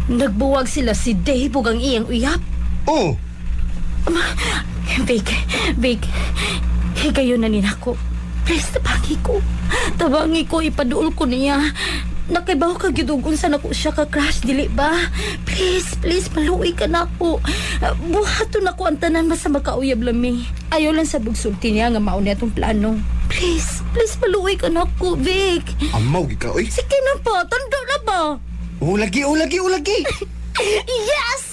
Nagbuwag sila si Dave ug ang iyang uyap. Oh, Vic, higayon na ninako. Please, tabangi ko, ipaduol ko niya. Nakaibaw ka gidugon sa nako siya ka crush, dili ba? Please, maluwi ka na ako. Buhato na ko ang tanan basta makauyab lami. Ayaw lang sa bugsulti niya nga mauna itong plano. Please, maluwi ka na ako, Vic. amaw gika, oy. Sige na pa, tanda na ba? Oh, lagi. Yes!